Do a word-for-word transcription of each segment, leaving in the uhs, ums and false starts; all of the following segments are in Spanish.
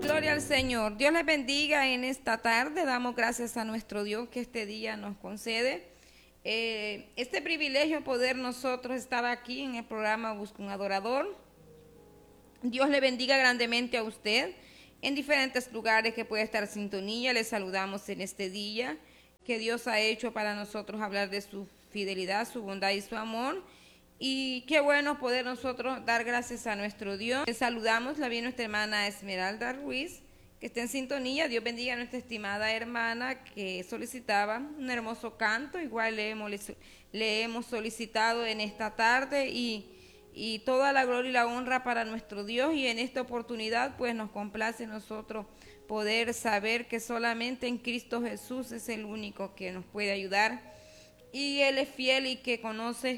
Gloria al Señor. Dios les bendiga en esta tarde. Damos gracias a nuestro Dios que este día nos concede eh, este privilegio poder nosotros estar aquí en el programa Busca un Adorador. Dios le bendiga grandemente a usted en diferentes lugares que puede estar en sintonía. Les saludamos en este día que Dios ha hecho para nosotros hablar de su fidelidad, su bondad y su amor. Y qué bueno poder nosotros dar gracias a nuestro Dios. Les saludamos, la viene nuestra hermana Esmeralda Ruiz, que está en sintonía. Dios bendiga a nuestra estimada hermana que solicitaba un hermoso canto. Igual le hemos, le hemos solicitado en esta tarde y, y toda la gloria y la honra para nuestro Dios. Y en esta oportunidad pues nos complace nosotros poder saber que solamente en Cristo Jesús es el único que nos puede ayudar. Y Él es fiel y que conoce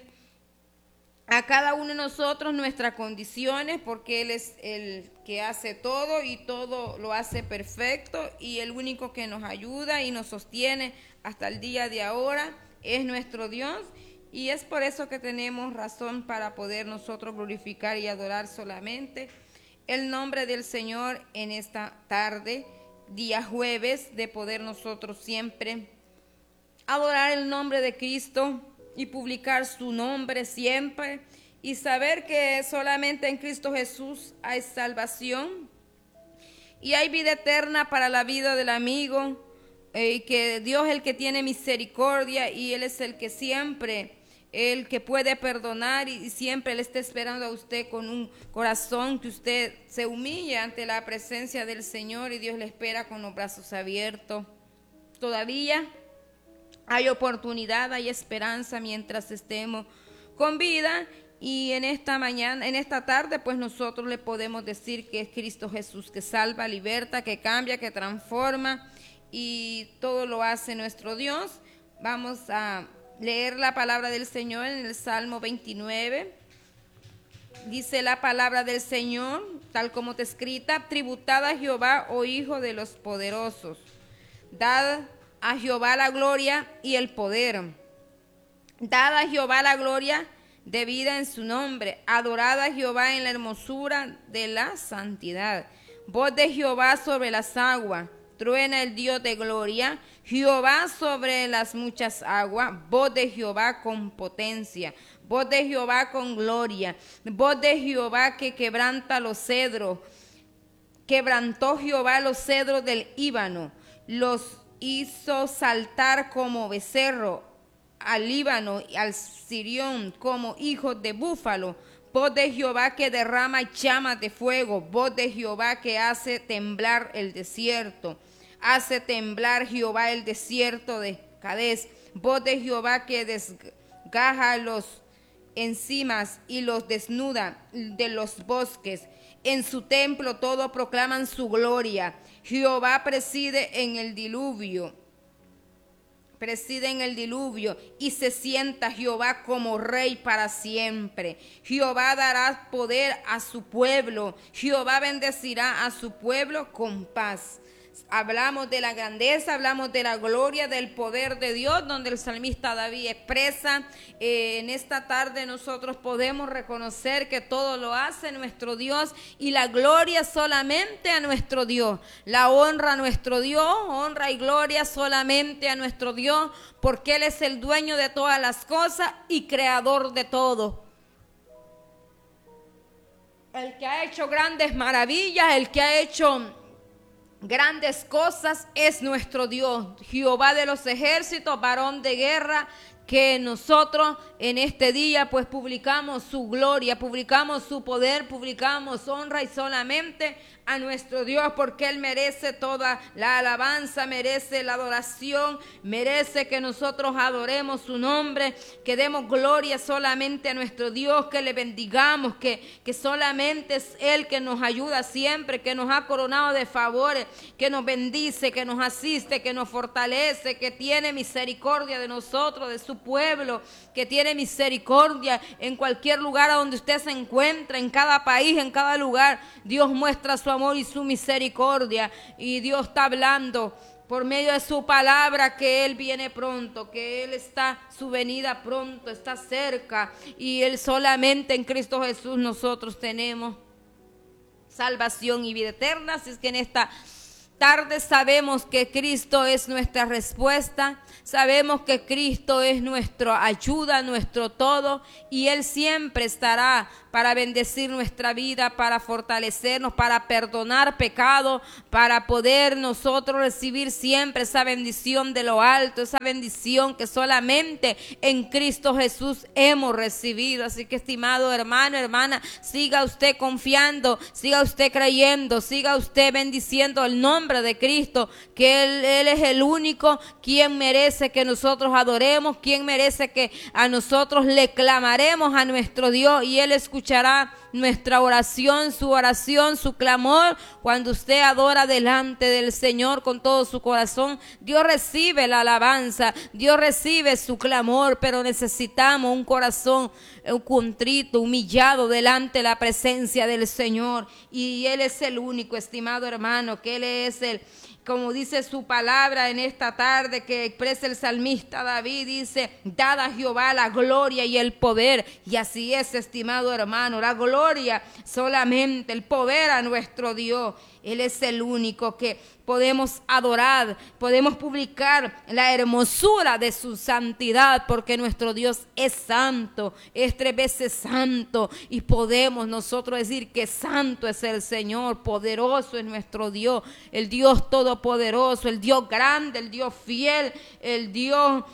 a cada uno de nosotros nuestras condiciones, porque Él es el que hace todo y todo lo hace perfecto, y el único que nos ayuda y nos sostiene hasta el día de ahora es nuestro Dios, y es por eso que tenemos razón para poder nosotros glorificar y adorar solamente el nombre del Señor en esta tarde, día jueves, de poder nosotros siempre adorar el nombre de Cristo y publicar su nombre siempre, y saber que solamente en Cristo Jesús hay salvación y hay vida eterna para la vida del amigo, eh, y que Dios es el que tiene misericordia, y Él es el que siempre, el que puede perdonar, y, y siempre Él está esperando a usted con un corazón que usted se humille ante la presencia del Señor, y Dios le espera con los brazos abiertos. Todavía hay oportunidad, hay esperanza mientras estemos con vida, y en esta mañana, en esta tarde, pues nosotros le podemos decir que es Cristo Jesús que salva, liberta, que cambia, que transforma, y todo lo hace nuestro Dios. Vamos a leer la palabra del Señor en el Salmo veintinueve. Dice la palabra del Señor, tal como está escrita: tributad a Jehová, oh hijo de los poderosos, dad a Jehová la gloria y el poder. Dad a Jehová la gloria debida en su nombre. Adorad a Jehová en la hermosura de la santidad. Voz de Jehová sobre las aguas. Truena el Dios de gloria. Jehová sobre las muchas aguas. Voz de Jehová con potencia. Voz de Jehová con gloria. Voz de Jehová que quebranta los cedros. Quebrantó Jehová los cedros del Líbano. Los hizo saltar como becerro al Líbano y al Sirión como hijos de búfalo. Voz de Jehová que derrama llamas de fuego. Voz de Jehová que hace temblar el desierto. Hace temblar Jehová el desierto de Cades. Voz de Jehová que desgaja los encimas y los desnuda de los bosques. En su templo todos proclaman su gloria. Jehová preside en el diluvio, preside en el diluvio, y se sienta Jehová como rey para siempre. Jehová dará poder a su pueblo. Jehová bendecirá a su pueblo con paz. Hablamos de la grandeza, hablamos de la gloria, del poder de Dios, donde el salmista David expresa. Eh, en esta tarde nosotros podemos reconocer que todo lo hace nuestro Dios, y la gloria solamente a nuestro Dios, la honra a nuestro Dios, honra y gloria solamente a nuestro Dios, porque Él es el dueño de todas las cosas y creador de todo. El que ha hecho grandes maravillas, el que ha hecho grandes cosas es nuestro Dios, Jehová de los ejércitos, varón de guerra, que nosotros en este día pues publicamos su gloria, publicamos su poder, publicamos honra y solamente a nuestro Dios, porque Él merece toda la alabanza, merece la adoración, merece que nosotros adoremos su nombre, que demos gloria solamente a nuestro Dios, que le bendigamos, que, que solamente es Él que nos ayuda siempre, que nos ha coronado de favores, que nos bendice, que nos asiste, que nos fortalece, que tiene misericordia de nosotros, de su pueblo, que tiene misericordia en cualquier lugar a donde usted se encuentre, en cada país, en cada lugar. Dios muestra su amor y su misericordia, y Dios está hablando por medio de su palabra que Él viene pronto, que Él está, su venida pronto, está cerca, y Él solamente en Cristo Jesús nosotros tenemos salvación y vida eterna. Así es que en esta tarde sabemos que Cristo es nuestra respuesta, sabemos que Cristo es nuestra ayuda, nuestro todo, y Él siempre estará para bendecir nuestra vida, para fortalecernos, para perdonar pecado, para poder nosotros recibir siempre esa bendición de lo alto, esa bendición que solamente en Cristo Jesús hemos recibido. Así que, estimado hermano, hermana, siga usted confiando, siga usted creyendo, siga usted bendiciendo el nombre de Cristo, que Él, Él es el único quien merece que nosotros adoremos, quien merece que a nosotros le clamaremos a nuestro Dios, y Él escuchará nuestra oración, su oración, su clamor. Cuando usted adora delante del Señor con todo su corazón, Dios recibe la alabanza, Dios recibe su clamor, pero necesitamos un corazón un contrito, humillado delante de la presencia del Señor, y Él es el único, estimado hermano, que Él es el, como dice su palabra en esta tarde, que expresa el salmista David, dice: dad a Jehová la gloria y el poder. Y así es, estimado hermano, la gloria solamente, el poder a nuestro Dios. Él es el único que podemos adorar, podemos publicar la hermosura de su santidad, porque nuestro Dios es santo, es tres veces santo, y podemos nosotros decir que santo es el Señor, poderoso es nuestro Dios, el Dios todopoderoso, el Dios grande, el Dios fiel, el Dios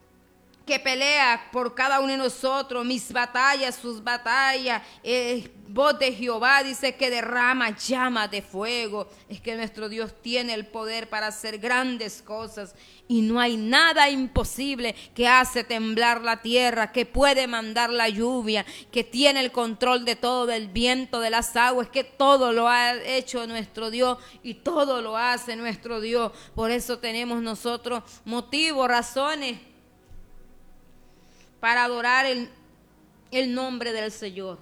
que pelea por cada uno de nosotros, mis batallas, sus batallas. Eh, voz de Jehová dice que derrama llama de fuego. Es que nuestro Dios tiene el poder para hacer grandes cosas, y no hay nada imposible, que hace temblar la tierra, que puede mandar la lluvia, que tiene el control de todo, del viento, de las aguas, que todo lo ha hecho nuestro Dios, y todo lo hace nuestro Dios. Por eso tenemos nosotros motivos, razones para adorar el, el nombre del Señor.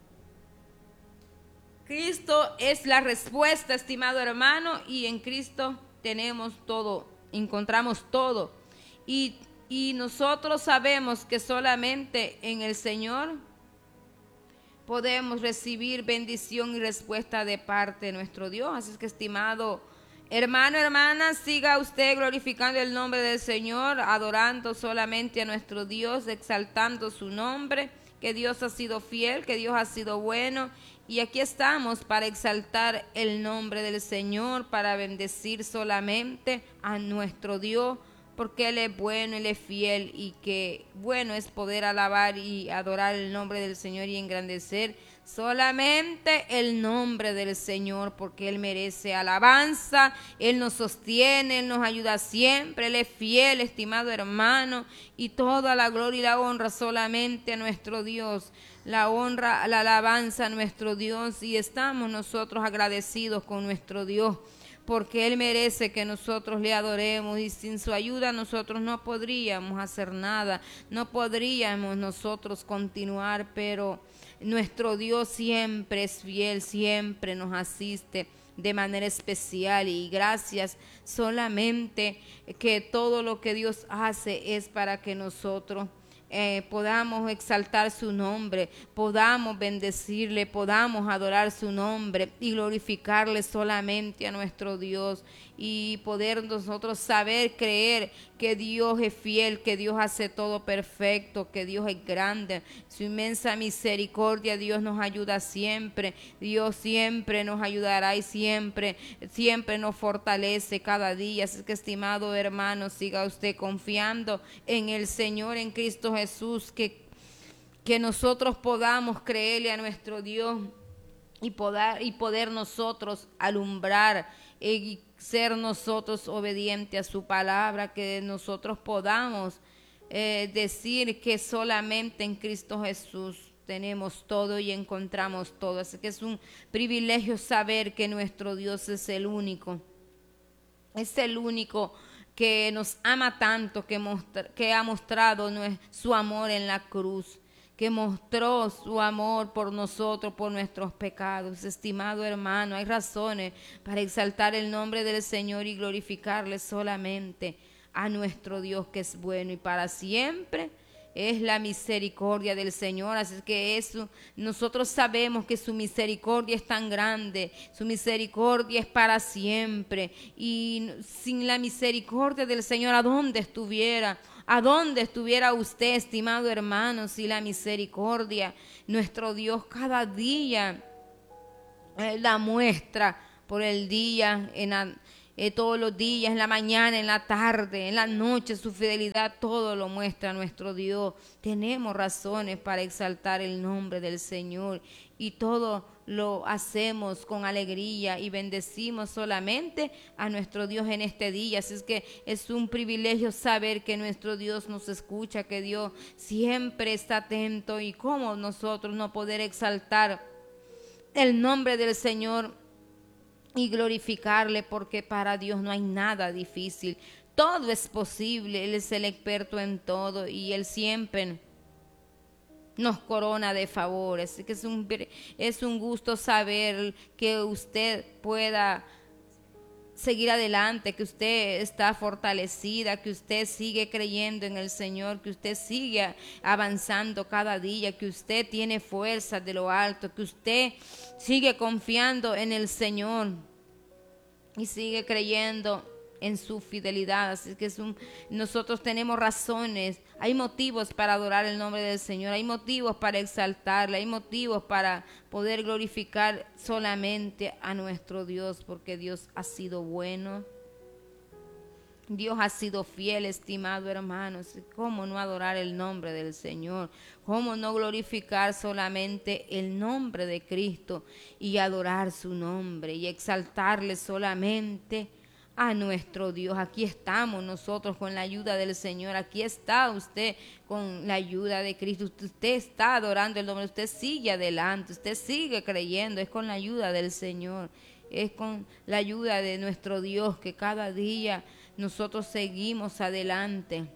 Cristo es la respuesta, estimado hermano, y en Cristo tenemos todo, encontramos todo. Y, y nosotros sabemos que solamente en el Señor podemos recibir bendición y respuesta de parte de nuestro Dios. Así es que, estimado hermano, hermana, siga usted glorificando el nombre del Señor, adorando solamente a nuestro Dios, exaltando su nombre, que Dios ha sido fiel, que Dios ha sido bueno, y aquí estamos para exaltar el nombre del Señor, para bendecir solamente a nuestro Dios, porque Él es bueno, Él es fiel, y que bueno es poder alabar y adorar el nombre del Señor y engrandecer solamente el nombre del Señor, porque Él merece alabanza. Él nos sostiene, Él nos ayuda siempre, Él es fiel, estimado hermano, y toda la gloria y la honra solamente a nuestro Dios, la honra, la alabanza a nuestro Dios, y estamos nosotros agradecidos con nuestro Dios, porque Él merece que nosotros le adoremos, y sin su ayuda nosotros no podríamos hacer nada, no podríamos nosotros continuar, pero nuestro Dios siempre es fiel, siempre nos asiste de manera especial, y gracias solamente que todo lo que Dios hace es para que nosotros Eh, podamos exaltar su nombre, podamos bendecirle, podamos adorar su nombre y glorificarle solamente a nuestro Dios, y poder nosotros saber, creer que Dios es fiel, que Dios hace todo perfecto, que Dios es grande, su inmensa misericordia. Dios nos ayuda siempre, Dios siempre nos ayudará, y siempre, siempre nos fortalece cada día. Así que, estimado hermano, siga usted confiando en el Señor, en Cristo Jesús, que, que nosotros podamos creerle a nuestro Dios, y poder, y poder nosotros alumbrar y ser nosotros obedientes a su palabra, que nosotros podamos eh, decir que solamente en Cristo Jesús tenemos todo y encontramos todo. Así que es un privilegio saber que nuestro Dios es el único, es el único que nos ama tanto, que, mostra, que ha mostrado su amor en la cruz, que mostró su amor por nosotros, por nuestros pecados. Estimado hermano, hay razones para exaltar el nombre del Señor y glorificarle solamente a nuestro Dios, que es bueno, y para siempre es la misericordia del Señor. Así que eso, nosotros sabemos que su misericordia es tan grande, su misericordia es para siempre. Y sin la misericordia del Señor, ¿a dónde estuviera? ¿A dónde estuviera usted, estimado hermano, si la misericordia, nuestro Dios cada día eh, la muestra por el día, en la, eh, todos los días, en la mañana, en la tarde, en la noche, su fidelidad, todo lo muestra nuestro Dios. Tenemos razones para exaltar el nombre del Señor y todo lo hacemos con alegría y bendecimos solamente a nuestro Dios en este día. Así es que es un privilegio saber que nuestro Dios nos escucha, que Dios siempre está atento, y cómo nosotros no poder exaltar el nombre del Señor y glorificarle, porque para Dios no hay nada difícil. Todo es posible. Él es el experto en todo y Él siempre nos corona de favores. Así que es un, es un gusto saber que usted pueda seguir adelante, que usted está fortalecida, que usted sigue creyendo en el Señor, que usted sigue avanzando cada día, que usted tiene fuerza de lo alto, que usted sigue confiando en el Señor y sigue creyendo en su fidelidad. Así que es un, nosotros tenemos razones, hay motivos para adorar el nombre del Señor, hay motivos para exaltarle, hay motivos para poder glorificar solamente a nuestro Dios, porque Dios ha sido bueno, Dios ha sido fiel, estimado hermanos. ¿Cómo no adorar el nombre del Señor? ¿Cómo no glorificar solamente el nombre de Cristo y adorar su nombre y exaltarle solamente a nuestro Dios? Aquí estamos nosotros con la ayuda del Señor, aquí está usted con la ayuda de Cristo, usted está adorando el nombre, usted sigue adelante, usted sigue creyendo, es con la ayuda del Señor, es con la ayuda de nuestro Dios que cada día nosotros seguimos adelante,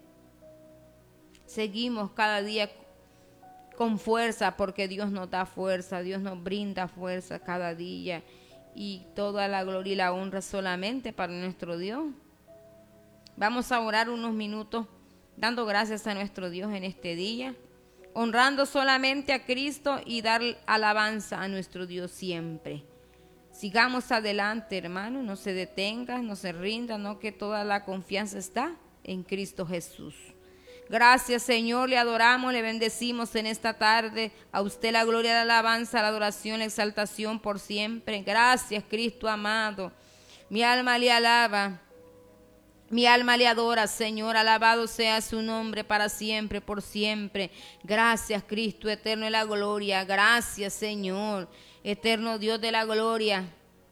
seguimos cada día con fuerza, porque Dios nos da fuerza, Dios nos brinda fuerza cada día. Y toda la gloria y la honra solamente para nuestro Dios. Vamos a orar unos minutos dando gracias a nuestro Dios en este día, honrando solamente a Cristo y dar alabanza a nuestro Dios siempre. Sigamos adelante, hermano, no se detenga, no se rinda, no, que toda la confianza está en Cristo Jesús. Gracias, Señor, le adoramos, le bendecimos en esta tarde. A usted la gloria, la alabanza, la adoración, la exaltación por siempre. Gracias, Cristo amado. Mi alma le alaba, mi alma le adora, Señor. Alabado sea su nombre para siempre, por siempre. Gracias, Cristo eterno de la gloria. Gracias, Señor, eterno Dios de la gloria.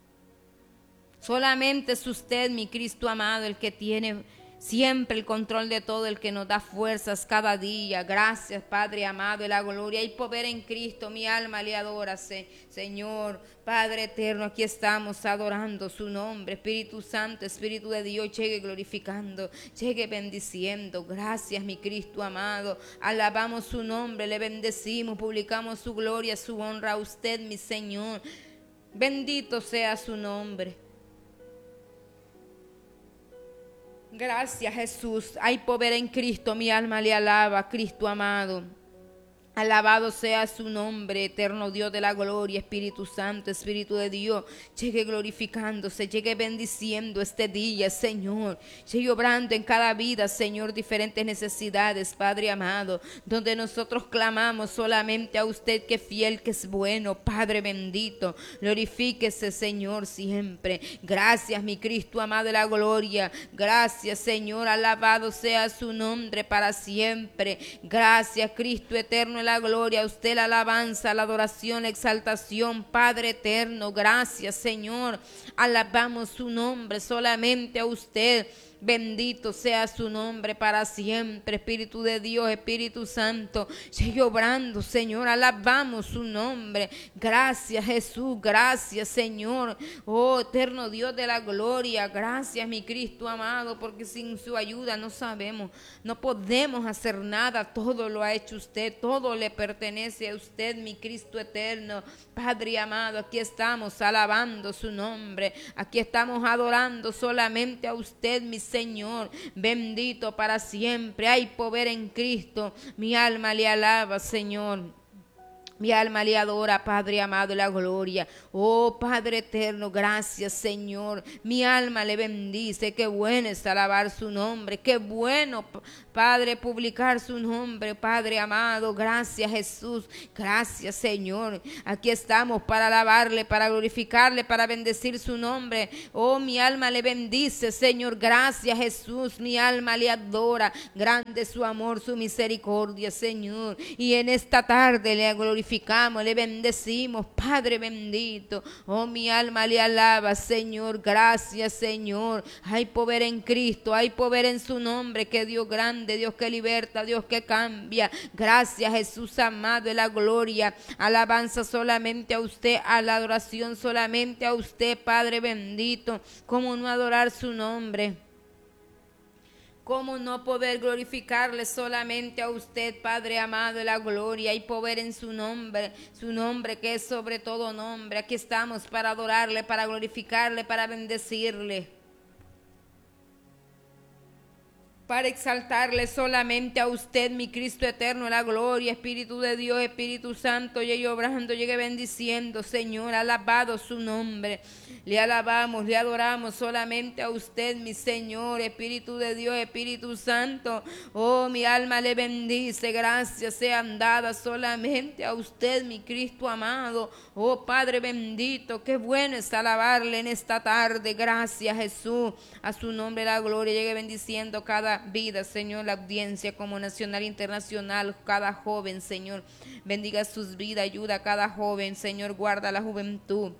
Solamente es usted, mi Cristo amado, el que tiene siempre el control de todo, el que nos da fuerzas cada día. Gracias, Padre amado de la gloria y poder en Cristo. Mi alma le adora, Señor. Padre eterno, aquí estamos adorando su nombre. Espíritu Santo, Espíritu de Dios, llegue glorificando, llegue bendiciendo. Gracias, mi Cristo amado. Alabamos su nombre, le bendecimos, publicamos su gloria, su honra a usted, mi Señor. Bendito sea su nombre. Gracias, Jesús. Hay poder en Cristo, mi alma le alaba, Cristo amado. Alabado sea su nombre, eterno Dios de la gloria, Espíritu Santo, Espíritu de Dios. Llegue glorificándose, llegue bendiciendo este día, Señor. Llegue obrando en cada vida, Señor, diferentes necesidades, Padre amado, donde nosotros clamamos solamente a usted, que es fiel, que es bueno, Padre bendito. Glorifíquese, Señor, siempre. Gracias, mi Cristo amado de la gloria. Gracias, Señor, alabado sea su nombre para siempre. Gracias, Cristo eterno, la gloria, a usted la alabanza, la adoración, la exaltación, Padre eterno. Gracias, Señor, alabamos su nombre solamente a usted. Bendito sea su nombre para siempre, Espíritu de Dios, Espíritu Santo, sigue obrando, Señor, alabamos su nombre. Gracias, Jesús, gracias, Señor, oh eterno Dios de la gloria. Gracias, mi Cristo amado, porque sin su ayuda no sabemos, no podemos hacer nada. Todo lo ha hecho usted, todo le pertenece a usted, mi Cristo eterno. Padre amado, aquí estamos alabando su nombre, aquí estamos adorando solamente a usted, mi Señor, bendito para siempre. Hay poder en Cristo, mi alma le alaba, Señor. Mi alma le adora, Padre amado, la gloria. Oh, Padre eterno, gracias, Señor. Mi alma le bendice. Qué bueno es alabar su nombre. Qué bueno, Padre, publicar su nombre, Padre amado. Gracias, Jesús. Gracias, Señor. Aquí estamos para alabarle, para glorificarle, para bendecir su nombre. Oh, mi alma le bendice, Señor. Gracias, Jesús. Mi alma le adora. Grande su amor, su misericordia, Señor. Y en esta tarde le glorificamos. Le bendecimos, Padre bendito. Oh, mi alma le alaba, Señor. Gracias, Señor. Hay poder en Cristo, hay poder en su nombre. Que Dios grande, Dios que liberta, Dios que cambia. Gracias, Jesús amado, en la gloria. Alabanza solamente a usted, a la adoración solamente a usted, Padre bendito. ¿Cómo no adorar su nombre? ¿Cómo no poder glorificarle solamente a usted, Padre amado, la gloria y poder en su nombre, su nombre que es sobre todo nombre? Aquí estamos para adorarle, para glorificarle, para bendecirle, para exaltarle solamente a usted, mi Cristo eterno, la gloria. Espíritu de Dios, Espíritu Santo, llegue obrando, llegue bendiciendo, Señor, alabado su nombre. Le alabamos, le adoramos solamente a usted, mi Señor, Espíritu de Dios, Espíritu Santo. Oh, mi alma le bendice, gracias sean dadas solamente a usted, mi Cristo amado. Oh, Padre bendito, qué bueno es alabarle en esta tarde. Gracias, Jesús, a su nombre la gloria. Llegue bendiciendo cada vida, Señor, la audiencia como nacional e internacional, cada joven, Señor. Bendiga sus vidas, ayuda a cada joven, Señor, guarda la juventud.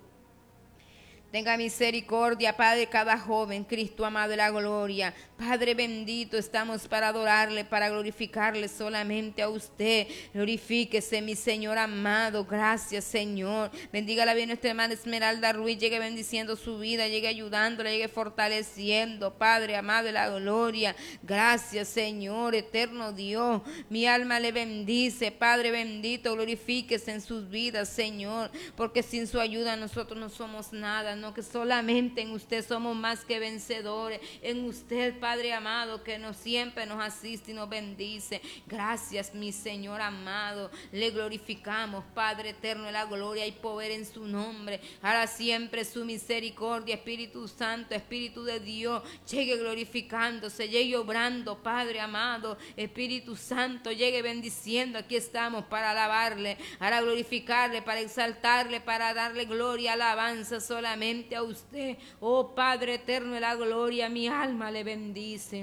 Tenga misericordia, Padre, cada joven, Cristo amado de la gloria. Padre bendito, estamos para adorarle, para glorificarle solamente a usted. Glorifíquese, mi Señor amado. Gracias, Señor. Bendígala bien nuestra hermana Esmeralda Ruiz. Llegue bendiciendo su vida, llegue ayudándola, llegue fortaleciendo, Padre amado de la gloria. Gracias, Señor, eterno Dios. Mi alma le bendice, Padre bendito. Glorifíquese en sus vidas, Señor, porque sin su ayuda nosotros no somos nada. No, que solamente en usted somos más que vencedores, en usted, Padre amado, que nos siempre nos asiste y nos bendice. Gracias, mi Señor amado, le glorificamos, Padre eterno, en la gloria y poder en su nombre. Ahora siempre su misericordia, Espíritu Santo, Espíritu de Dios, llegue glorificándose, llegue obrando, Padre amado, Espíritu Santo, llegue bendiciendo. Aquí estamos para alabarle, para glorificarle, para exaltarle, para darle gloria, alabanza solamente a usted. Oh, Padre eterno de la gloria, mi alma le bendice.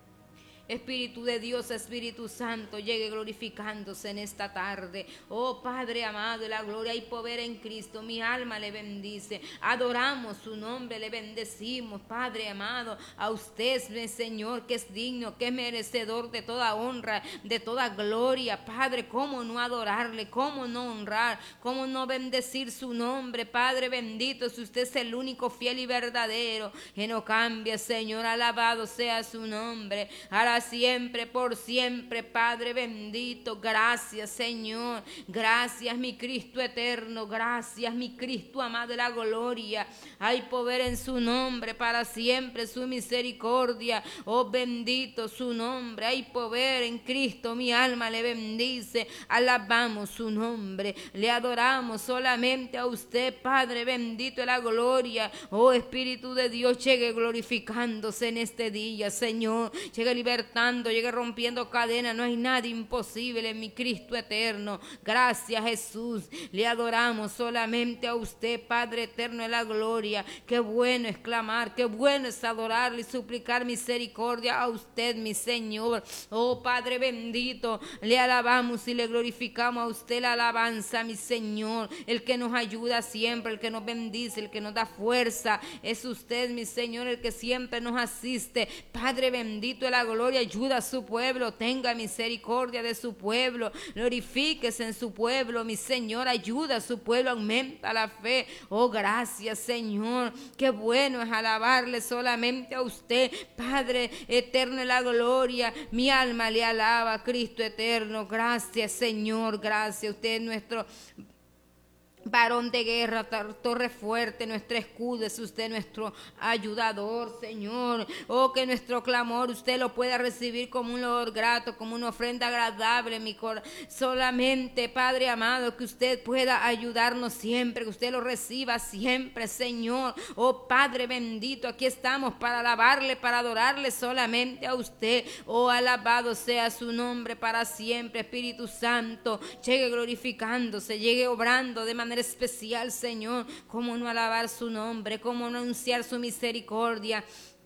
Espíritu de Dios, Espíritu Santo, llegue glorificándose en esta tarde. Oh, Padre amado, la gloria y poder en Cristo, mi alma le bendice. Adoramos su nombre, le bendecimos, Padre amado. A usted, mi Señor, que es digno, que es merecedor de toda honra, de toda gloria. Padre, cómo no adorarle, cómo no honrar, cómo no bendecir su nombre, Padre bendito, si usted es el único fiel y verdadero, que no cambia, Señor, alabado sea su nombre. Ahora siempre, por siempre, Padre bendito. Gracias, Señor. Gracias, mi Cristo eterno. Gracias, mi Cristo amado de la gloria. Hay poder en su nombre para siempre, su misericordia. Oh, bendito su nombre. Hay poder en Cristo. Mi alma le bendice. Alabamos su nombre. Le adoramos solamente a usted, Padre bendito de la gloria. Oh, Espíritu de Dios, llegue glorificándose en este día, Señor. Llegue libertando, llegue rompiendo cadenas. No hay nada imposible en mi Cristo eterno. Gracias, Jesús. Le adoramos solamente a usted, Padre eterno de la gloria. Qué bueno es clamar, qué bueno es adorarle y suplicar misericordia a usted, mi Señor. Oh, Padre bendito, le alabamos y le glorificamos a usted la alabanza, mi Señor. El que nos ayuda siempre, el que nos bendice, el que nos da fuerza, es usted, mi Señor, el que siempre nos asiste. Padre bendito de la gloria, ayuda a su pueblo, tenga misericordia de su pueblo, glorifíquese en su pueblo, mi Señor, ayuda a su pueblo, aumenta la fe. Oh, gracias, Señor, qué bueno es alabarle solamente a usted, Padre eterno de la gloria. Mi alma le alaba, Cristo eterno. Gracias, Señor, gracias. Usted es nuestro varón de guerra, torre fuerte, nuestro escudo, es usted nuestro ayudador, Señor. Oh, que nuestro clamor usted lo pueda recibir como un olor grato, como una ofrenda agradable, mi corazón. Solamente, Padre amado, que usted pueda ayudarnos siempre, que usted lo reciba siempre, Señor. Oh, Padre bendito, aquí estamos para alabarle, para adorarle solamente a usted. Oh, alabado sea su nombre para siempre, Espíritu Santo. Llegue glorificándose, llegue obrando de manera especial, Señor. Cómo no alabar su nombre, cómo no anunciar su misericordia,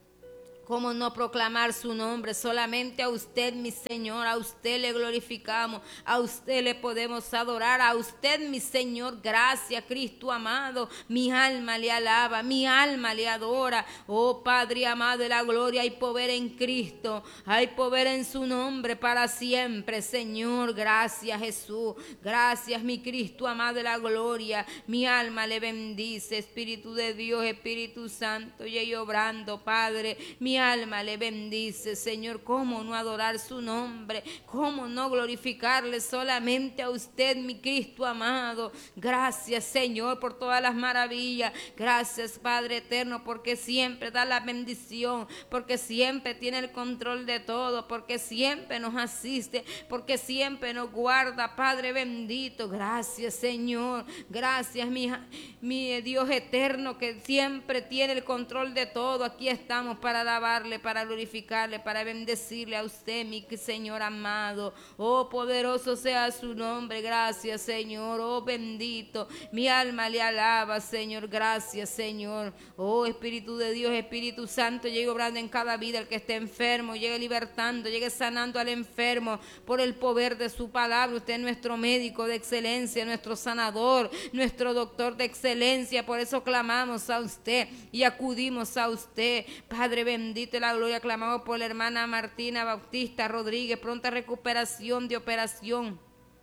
cómo no proclamar su nombre. Solamente a usted, mi Señor, a usted le glorificamos, a usted le podemos adorar, a usted, mi Señor. Gracias, Cristo amado. Mi alma le alaba, mi alma le adora. Oh, Padre amado de la gloria, hay poder en Cristo, hay poder en su nombre para siempre, Señor. Gracias, Jesús. Gracias, mi Cristo amado de la gloria. Mi alma le bendice, Espíritu de Dios, Espíritu Santo, y obrando, Padre. Mi alma le bendice, Señor. Cómo no adorar su nombre, cómo no glorificarle solamente a usted, mi Cristo amado. Gracias, Señor, por todas las maravillas. Gracias, Padre eterno, porque siempre da la bendición, porque siempre tiene el control de todo, porque siempre nos asiste, porque siempre nos guarda, Padre bendito. Gracias, Señor. Gracias, mi, mi Dios eterno, que siempre tiene el control de todo. Aquí estamos para alabarle, para glorificarle, para bendecirle a usted, mi Señor amado. Oh, poderoso sea su nombre. Gracias, Señor. Oh, bendito. Mi alma le alaba, Señor. Gracias, Señor. Oh, Espíritu de Dios, Espíritu Santo, llegue obrando en cada vida. El que esté enfermo, llegue libertando, llegue sanando al enfermo por el poder de su palabra. Usted es nuestro médico de excelencia, nuestro sanador, nuestro doctor de excelencia. Por eso clamamos a usted y acudimos a usted, Padre bendito. Bendito la gloria, clamamos por la hermana Martina Bautista Rodríguez, pronta recuperación de operación.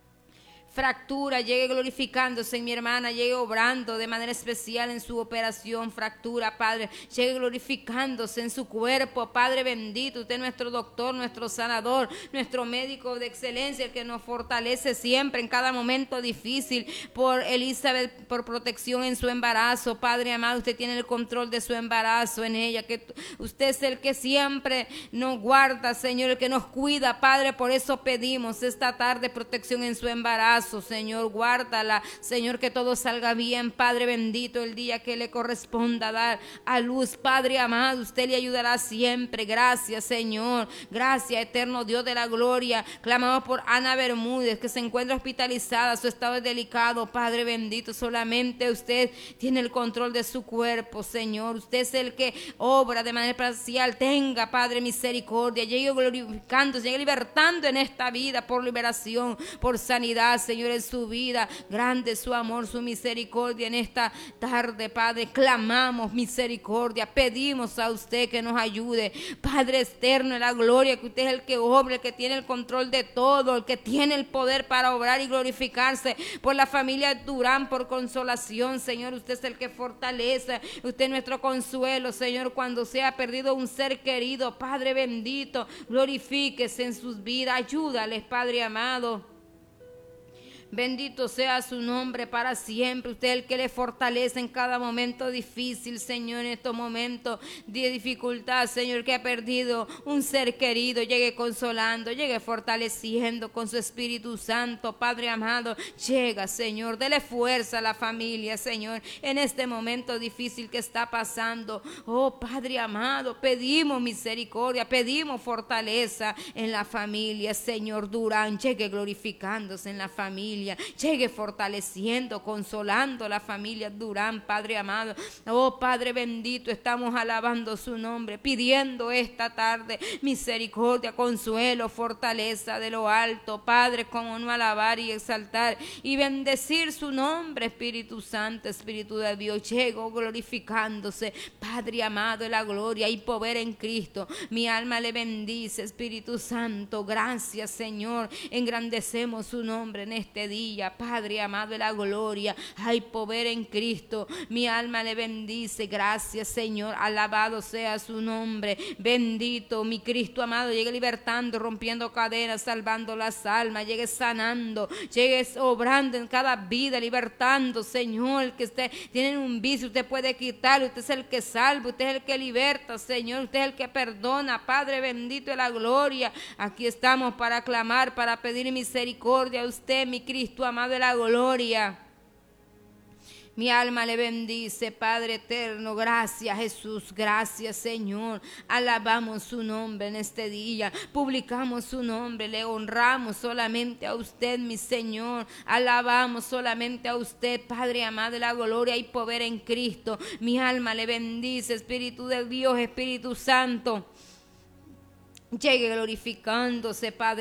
Fractura, llegue glorificándose en mi hermana, llegue obrando de manera especial en su operación. Fractura, Padre, llegue glorificándose en su cuerpo, Padre bendito. Usted es nuestro doctor, nuestro sanador, nuestro médico de excelencia, el que nos fortalece siempre en cada momento difícil. Por Elizabeth, por protección en su embarazo, Padre amado, usted tiene el control de su embarazo en ella, que usted es el que siempre nos guarda, Señor, el que nos cuida, Padre. Por eso pedimos esta tarde protección en su embarazo, Señor. Guárdala, Señor, que todo salga bien, Padre bendito, el día que le corresponda dar a luz, Padre amado, usted le ayudará siempre. Gracias, Señor. Gracias, eterno Dios de la gloria. Clamamos por Ana Bermúdez, que se encuentra hospitalizada, su estado es delicado, Padre bendito. Solamente usted tiene el control de su cuerpo, Señor. Usted es el que obra de manera parcial. Tenga, Padre, misericordia. Llegue glorificando, llegue libertando en esta vida, por liberación, por sanidad, Señor, en su vida. Grande su amor, su misericordia en esta tarde, Padre. Clamamos misericordia, pedimos a usted que nos ayude, Padre externo en la gloria, que usted es el que obra, el que tiene el control de todo, el que tiene el poder para obrar y glorificarse por la familia Durán, por consolación, Señor. Usted es el que fortalece, usted es nuestro consuelo, Señor, cuando se ha perdido un ser querido, Padre bendito. Glorifíquese en sus vidas, ayúdales, Padre amado. Bendito sea su nombre para siempre. Usted es el que le fortalece en cada momento difícil, Señor, en estos momentos de dificultad, Señor, que ha perdido un ser querido. Llegue consolando, llegue fortaleciendo con su Espíritu Santo, Padre amado. Llega, Señor, dele fuerza a la familia, Señor, en este momento difícil que está pasando. Oh, Padre amado, pedimos misericordia, pedimos fortaleza en la familia, Señor Durán. Llegue glorificándose en la familia, llegue fortaleciendo, consolando la familia Durán, Padre amado. Oh, Padre bendito, estamos alabando su nombre, pidiendo esta tarde misericordia, consuelo, fortaleza de lo alto, Padre. Como no alabar y exaltar y bendecir su nombre, Espíritu Santo, Espíritu de Dios. Llego glorificándose, Padre amado, en la gloria y poder en Cristo. Mi alma le bendice, Espíritu Santo. Gracias, Señor, engrandecemos su nombre en este día. día, Padre amado de la gloria. Hay poder en Cristo, mi alma le bendice. Gracias, Señor, alabado sea su nombre. Bendito mi Cristo amado, llegue libertando, rompiendo cadenas, salvando las almas, llegue sanando, llegue obrando en cada vida, libertando, Señor. Que usted tiene un vicio, usted puede quitarlo. Usted es el que salva, usted es el que liberta, Señor, usted es el que perdona. Padre bendito de la gloria, aquí estamos para clamar, para pedir misericordia a usted, mi Cristo amado de la gloria. Mi alma le bendice, Padre eterno. Gracias, Jesús. Gracias, Señor. Alabamos su nombre en este día. Publicamos su nombre. Le honramos solamente a usted, mi Señor. Alabamos solamente a usted, Padre amado de la gloria y poder en Cristo. Mi alma le bendice, Espíritu de Dios, Espíritu Santo. Llegue glorificándose, Padre.